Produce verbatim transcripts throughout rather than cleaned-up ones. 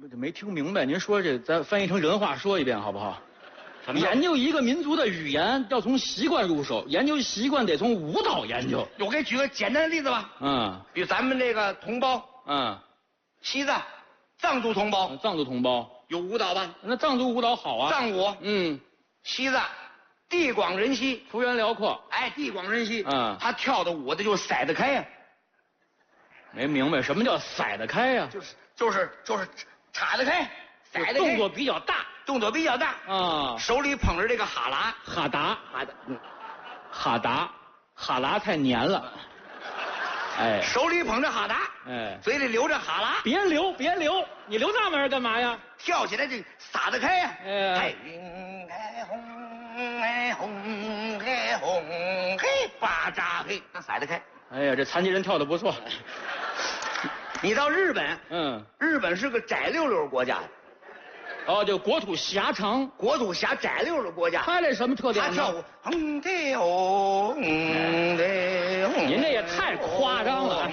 没听明白，您说这咱翻译成人话说一遍好不好？研究一个民族的语言要从习惯入手，研究习惯得从舞蹈研究。 我给你举个简单的例子吧。 嗯， 比如咱们这个同胞， 嗯， 西藏、藏族同胞， 藏族同胞有舞蹈吧？ 那藏族舞蹈好啊， 藏舞， 嗯， 西藏，地广人稀， 幅员辽阔。 哎，地广人稀， 嗯， 他跳的舞的就甩得开呀、啊。 没明白什么叫甩得开呀、啊？ 就是就是就是岔得开，甩得开， 动作比较大， 动作比较大啊， 手里捧着这个哈喇， 哈达， 哈达，嗯， 哈达，哈喇太黏了，哎， 手里捧着哈达， 哎， 嘴里流着哈喇， 别流别流，你流那玩意儿干嘛呀？ 跳起来这撒得开呀、啊， 哎， 嘿，嘿红嘿红嘿红嘿巴扎嘿，那撒得开。 哎呀，这残疾人跳得不错。 你到日本， 嗯， 日本是个窄溜溜国家， 哦，就国土狭长， 国土狭窄溜的国家。 他这什么特点呢？ 他跳舞，哼的哦，哼的哦。 您这也太夸张了。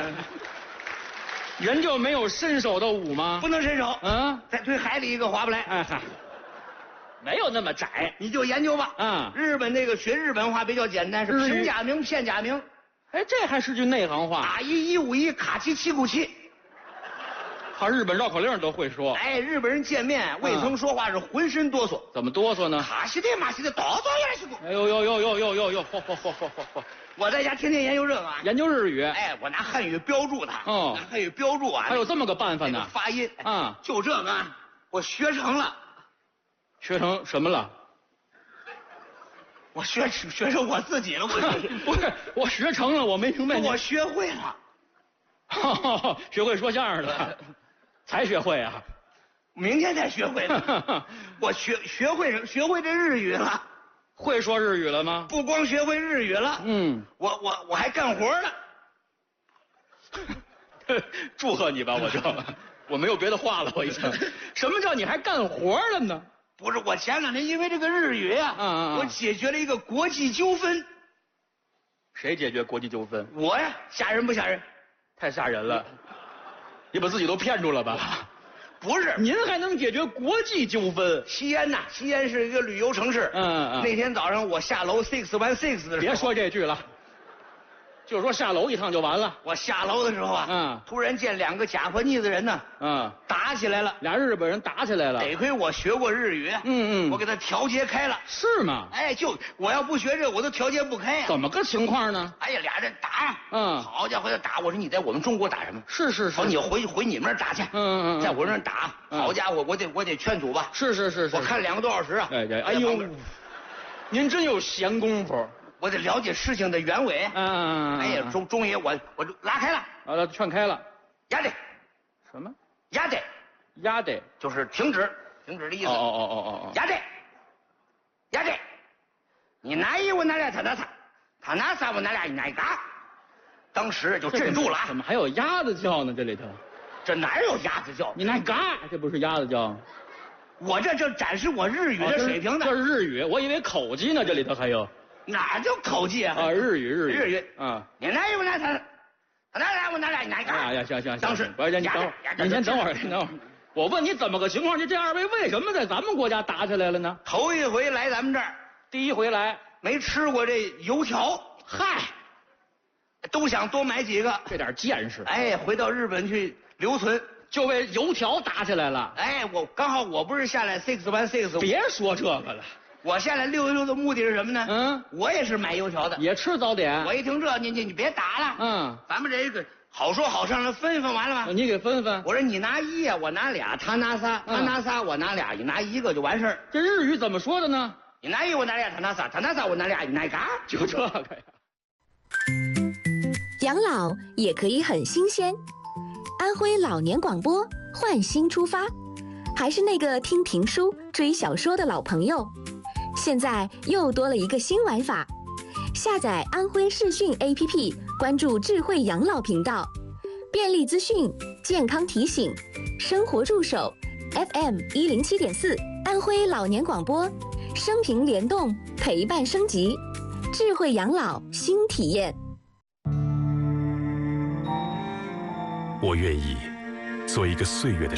人就没有伸手的舞吗？ 不能伸手， 嗯， 再推海里一个划不来。 哎嗨，没有那么窄， 你就研究吧。 啊， 日本那个学日本话比较简单，是平假名、片假名。 哎，这还是句内行话。 打一一五一，卡七七股七。 他日本绕口令都会说。 哎，日本人见面未曾说话是浑身哆嗦。 怎么哆嗦呢？ 卡西的马西的，哆嗦也是。 哎呦呦呦呦呦呦呦！嚯嚯嚯嚯嚯嚯！ 我在家天天研究这个， 研究日语。 哎，我拿汉语标注它。 哦， 拿汉语标注啊。 还有这么个办法呢？ 发音啊， 就这个，我学成了。 学成什么了？ 我学学成我自己了，我不是我学成了，我没明白。 我学会了， 学会说相声了，才学会啊？ 明天才学会的。我学学会什学会这日语了， 会说日语了吗？ 不光学会日语了， 嗯， 我我我还干活了。 祝贺你吧，我就我没有别的话了，我已经。什么叫你还干活了呢？ 不是，我前两天因为这个日语啊， 嗯嗯， 我解决了一个国际纠纷。 谁解决国际纠纷？ 我呀，吓人不吓人？ 太吓人了，你把自己都骗住了吧？ 不是， 您还能解决国际纠纷？ 西安呐，西安是一个旅游城市。 嗯嗯。 那天早上我下楼 six one six 的时候， 别说这句了。就是说下楼一趟就完了。 我下楼的时候啊， 嗯， 突然见两个假和逆子人呢， 嗯， 打起来了。 俩日本人打起来了。 得亏我学过日语， 嗯嗯， 我给他调节开了。 是吗？ 哎，就我要不学这，我都调节不开呀。 怎么个情况呢？ 哎呀，俩人打呀， 嗯， 好家伙，他打我说你在我们中国打什么？ 是是是， 好，你回回你们那儿打去。 嗯嗯嗯， 在我那儿打，好家伙，我得我得劝阻吧。 是是是是， 我看两个多小时啊。 哎对，哎呦，您真有闲工夫。 我得了解事情的原委。 嗯， 哎呀，终终于我我就拉开了， 啊，劝开了。 压得， 什么？ 压得， 压得， 就是停止，停止的意思。 哦哦哦哦哦。 压得，压得，你拿一我拿俩，他拿他，他拿三我拿俩，你拿一个。当时就镇住了。 怎么还有鸭子叫呢？这里头， 这哪有鸭子叫？ 你拿嘎，这不是鸭子叫？ 我这正展示我日语的水平呢。 这是日语，我以为口技呢。这里头还有。 哪叫口技啊？ 啊，日语日语日语啊！ 你拿一我拿他，他拿俩我拿俩，你拿一个。 哎呀，行行行， 当时不是你等会儿，你先等会儿，等会儿。我问你怎么个情况？就这二位为什么在咱们国家打起来了呢？ 头一回来咱们这儿， 第一回来没吃过这油条， 嗨， 都想多买几个， 这点见识。 哎，回到日本去留存， 就为油条打起来了。 哎，我刚好我不是下来 six one six， 别说这个了。 我下来溜一溜的目的是什么呢？ 嗯， 我也是买油条的， 也吃早点。 我一听这，你你你别打了， 嗯， 咱们这个好说好商量，分一分完了吧？ 你给分分。 我说你拿一呀，我拿俩，他拿仨，他拿仨，我拿俩，你拿一个就完事儿。 这日语怎么说的呢？ 你拿一我拿俩，他拿仨，他拿仨我拿俩，你拿一个， 就这个呀。 养老也可以很新鲜，安徽老年广播换新出发，还是那个听评书、追小说的老朋友。现在又多了一个新玩法，下载安徽视讯 A P P， 关注智慧养老频道，便利资讯、健康提醒、生活助手 F M 一零七点四，安徽老年广播，生平联动，陪伴升级，智慧养老新体验。 我愿意做一个岁月的